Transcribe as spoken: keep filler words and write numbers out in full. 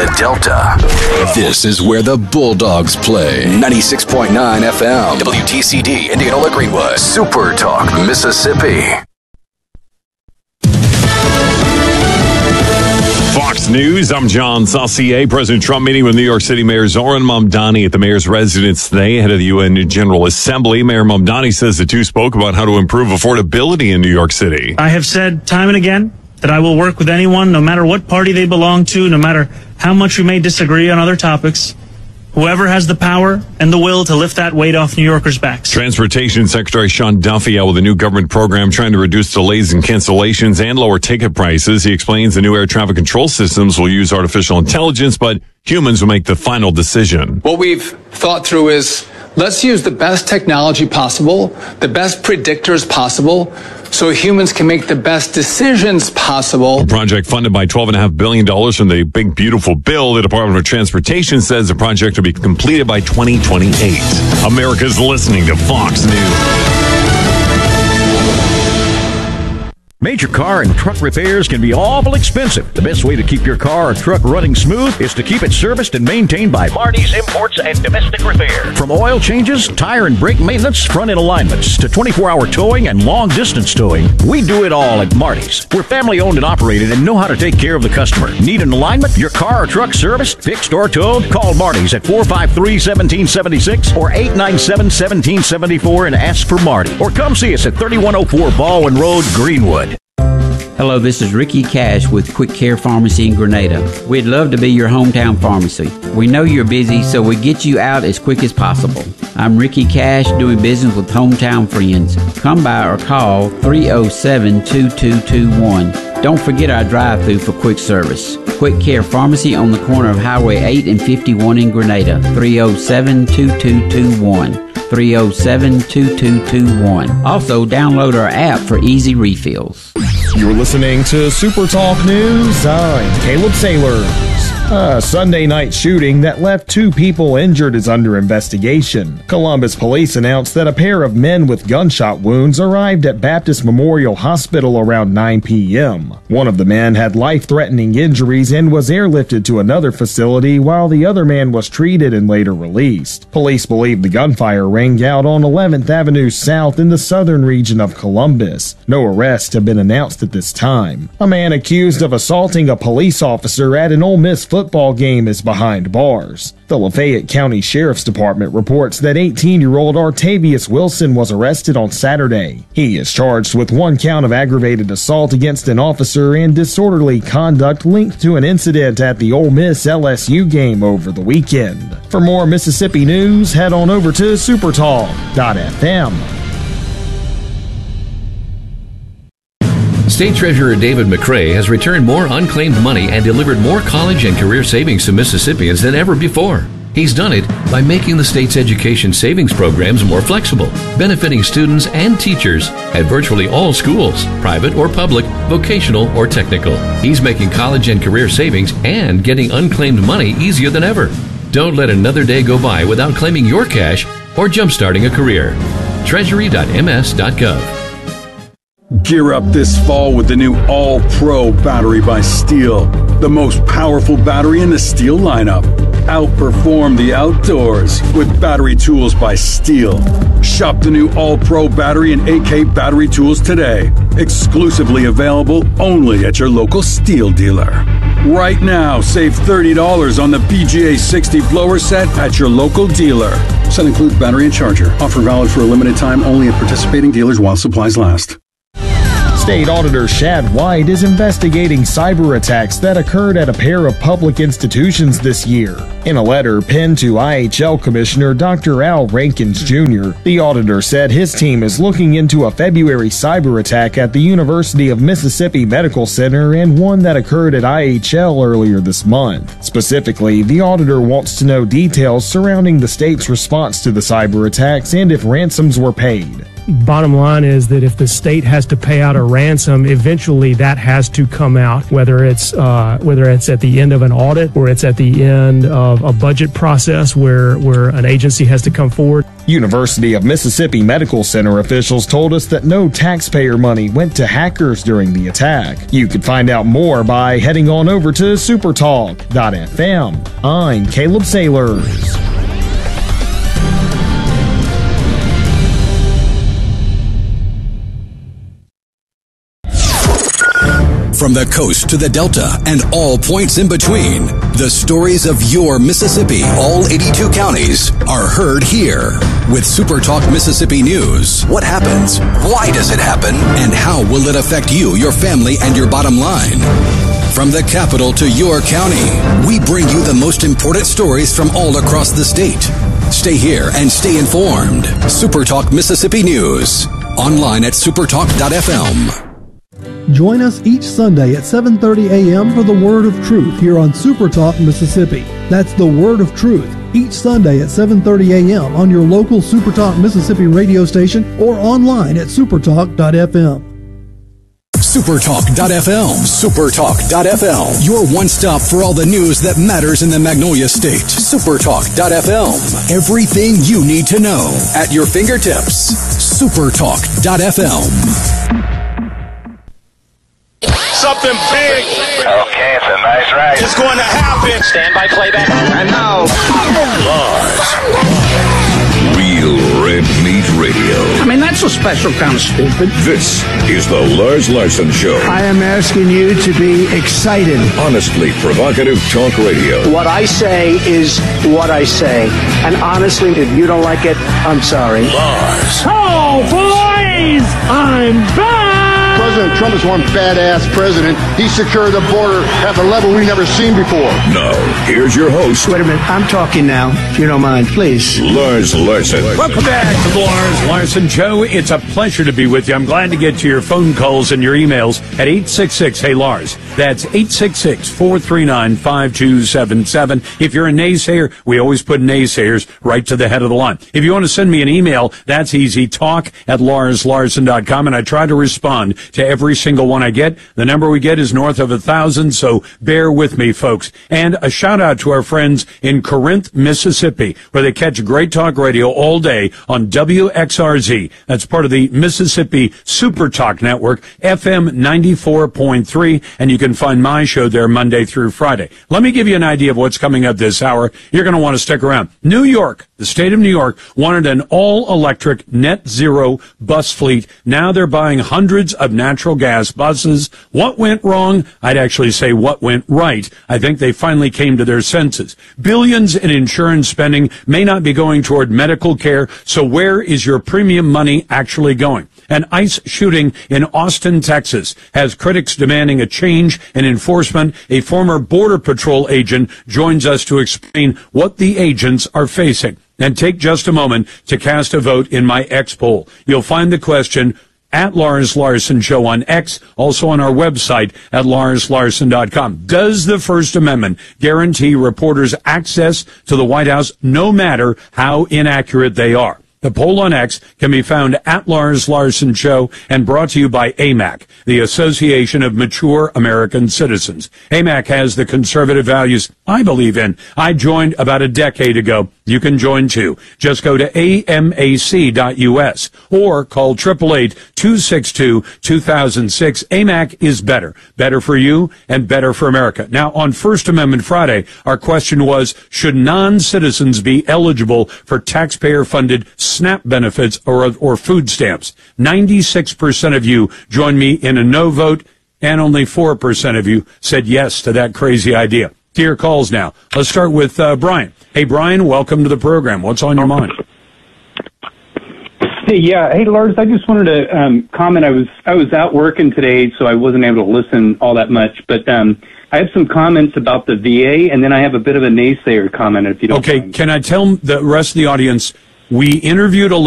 the Delta. This is where the Bulldogs play. ninety-six point nine F M. W T C D, Indianola Greenwood. Super Talk, Mississippi. Fox News, I'm John Saucier. President Trump meeting with New York City Mayor Zohran Mamdani at the mayor's residence today ahead of the U N General Assembly. Mayor Mamdani says the two spoke about how to improve affordability in New York City. I have said time and again that I will work with anyone, no matter what party they belong to, no matter how much we may disagree on other topics. Whoever has the power and the will to lift that weight off New Yorkers' backs. Transportation Secretary Sean Duffy out with a new government program trying to reduce delays and cancellations and lower ticket prices. He explains the new air traffic control systems will use artificial intelligence, but humans will make the final decision. What we've thought through is let's use the best technology possible, the best predictors possible, so humans can make the best decisions possible. A project funded by twelve point five billion dollars from the Big Beautiful Bill. The Department of Transportation says the project will be completed by twenty twenty-eight. America's listening to Fox News. Major car and truck repairs can be awful expensive. The best way to keep your car or truck running smooth is to keep it serviced and maintained by Marty's Imports and Domestic Repair. From oil changes, tire and brake maintenance, front-end alignments, to twenty-four hour towing and long-distance towing, we do it all at Marty's. We're family-owned and operated and know how to take care of the customer. Need an alignment, your car or truck serviced, fixed, or towed? Call Marty's at four five three, one seven seven six or eight nine seven, one seven seven four and ask for Marty. Or come see us at thirty-one oh four Baldwin Road, Greenwood. Hello, this is Ricky Cash with Quick Care Pharmacy in Grenada. We'd love to be your hometown pharmacy. We know you're busy, so we get you out as quick as possible. I'm Ricky Cash, doing business with hometown friends. Come by or call three oh seven, two two two one. Don't forget our drive-thru for quick service. Quick Care Pharmacy on the corner of Highway eight and fifty-one in Grenada. three oh seven, two two two one. three oh seven, two two two one. Also, download our app for easy refills. You're listening to Super Talk News. I'm Caleb Sailors. A Sunday night shooting that left two people injured is under investigation. Columbus police announced that a pair of men with gunshot wounds arrived at Baptist Memorial Hospital around nine p.m. One of the men had life-threatening injuries and was airlifted to another facility, while the other man was treated and later released. Police believe the gunfire rang out on eleventh Avenue South in the southern region of Columbus. No arrests have been announced at this time. A man accused of assaulting a police officer at an Ole Miss football game is behind bars. The Lafayette County Sheriff's Department reports that eighteen-year-old Artavius Wilson was arrested on Saturday. He is charged with one count of aggravated assault against an officer and disorderly conduct linked to an incident at the Ole Miss L S U game over the weekend. For more Mississippi news, head on over to supertalk dot f m. State Treasurer David McRae has returned more unclaimed money and delivered more college and career savings to Mississippians than ever before. He's done it by making the state's education savings programs more flexible, benefiting students and teachers at virtually all schools, private or public, vocational or technical. He's making college and career savings and getting unclaimed money easier than ever. Don't let another day go by without claiming your cash or jumpstarting a career. treasury dot m s dot gov. Gear up this fall with the new All-Pro battery by Steel, the most powerful battery in the Steel lineup. Outperform the outdoors with battery tools by Steel. Shop the new All-Pro battery and A K battery tools today. Exclusively available only at your local Steel dealer. Right now, save thirty dollars on the P G A sixty blower set at your local dealer. Set includes battery and charger. Offer valid for a limited time only at participating dealers while supplies last. State Auditor Shad White is investigating cyber attacks that occurred at a pair of public institutions this year. In a letter penned to I H L Commissioner Doctor Al Rankins Junior, the auditor said his team is looking into a February cyber attack at the University of Mississippi Medical Center and one that occurred at I H L earlier this month. Specifically, the auditor wants to know details surrounding the state's response to the cyber attacks and if ransoms were paid. Bottom line is that if the state has to pay out a ransom, eventually that has to come out, whether it's uh, whether it's at the end of an audit or it's at the end of a budget process where, where an agency has to come forward. University of Mississippi Medical Center officials told us that no taxpayer money went to hackers during the attack. You could find out more by heading on over to supertalk dot f m. I'm Caleb Sailors. From the coast to the Delta and all points in between, the stories of your Mississippi, all eighty-two counties, are heard here. With SuperTalk Mississippi News, what happens? Why does it happen? And how will it affect you, your family, and your bottom line? From the capital to your county, we bring you the most important stories from all across the state. Stay here and stay informed. SuperTalk Mississippi News. Online at supertalk dot f m. Join us each Sunday at seven thirty a.m. for the Word of Truth here on SuperTalk Mississippi. That's the Word of Truth, each Sunday at seven thirty a.m. on your local SuperTalk Mississippi radio station or online at supertalk dot f m. supertalk dot f m. supertalk dot f m. Your one stop for all the news that matters in the Magnolia State. supertalk dot f m. Everything you need to know at your fingertips. supertalk dot f m. Something big. Okay, it's a nice ride. It's going to happen. Stand by playback. And now, Lars. Real Red Meat Radio. I mean, that's a special kind of stupid. This is the Lars Larson Show. I am asking you to be excited. Honestly provocative talk radio. What I say is what I say. And honestly, if you don't like it, I'm sorry. Lars. Oh, boys! I'm back! President Trump is one badass president. He secured the border at the level we've never seen before. Now, here's your host. Wait a minute. I'm talking now, if you don't mind, please. Lars Larson. Welcome back to the Lars Larson Show. It's a pleasure to be with you. I'm glad to get to your phone calls and your emails at eight six six, hey Lars. That's eight six six, four three nine, five two seven seven. If you're a naysayer, we always put naysayers right to the head of the line. If you want to send me an email, that's easy. Talk at lars larson dot com, and I try to respond to every single one I get. The number we get is north of a thousand, so bear with me, folks. And a shout out to our friends in Corinth, Mississippi, where they catch great talk radio all day on W X R Z. That's part of the Mississippi Super Talk Network, F M ninety-four point three, and you can find my show there Monday through Friday. Let me give you an idea of what's coming up this hour. You're going to want to stick around. New York, the state of New York, wanted an all-electric net zero bus fleet. Now they're buying hundreds of natural gas buses. What went wrong? I'd actually say what went right. I think they finally came to their senses. Billions in insurance spending may not be going toward medical care, so where is your premium money actually going? An ICE shooting in Austin, Texas, has critics demanding a change in enforcement. A former Border Patrol agent joins us to explain what the agents are facing. And take just a moment to cast a vote in my X poll. You'll find the question at Lars Larson Show on X, also on our website at lars larson dot com. Does the First Amendment guarantee reporters access to the White House no matter how inaccurate they are? The poll on X can be found at Lars Larson Show and brought to you by A M A C, the Association of Mature American Citizens. A M A C has the conservative values I believe in. I joined about a decade ago. You can join too. Just go to A M A C dot U S or call eight eight eight, two six two, two thousand six. A M A C is better. Better for you and better for America. Now, on First Amendment Friday, our question was, should non-citizens be eligible for taxpayer-funded SNAP benefits or, or food stamps? ninety-six percent of you joined me in a no vote, and only four percent of you said yes to that crazy idea. To your calls now. Let's start with uh, Brian. Hey, Brian, welcome to the program. What's on your mind? Hey, yeah. Hey, Lars, I just wanted to um, comment. I was I was out working today, so I wasn't able to listen all that much. But um, I have some comments about the V A, and then I have a bit of a naysayer comment, if you don't Okay, mind. Can I tell the rest of the audience, we interviewed a